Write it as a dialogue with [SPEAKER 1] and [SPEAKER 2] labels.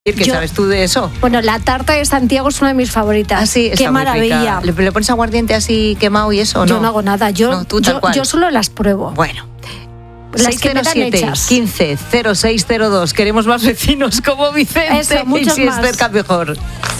[SPEAKER 1] ¿Qué sabes tú de eso?
[SPEAKER 2] Bueno, la tarta de Santiago es una de mis favoritas.
[SPEAKER 1] Ah, sí,
[SPEAKER 2] qué maravilla.
[SPEAKER 1] ¿Le pones aguardiente así quemado y eso?
[SPEAKER 2] Yo no hago nada, yo solo las pruebo.
[SPEAKER 1] Bueno.
[SPEAKER 2] Las
[SPEAKER 1] 607-15-0602. Queremos más vecinos como Vicente.
[SPEAKER 2] Eso, muchos
[SPEAKER 1] y si
[SPEAKER 2] más.
[SPEAKER 1] es cerca mejor.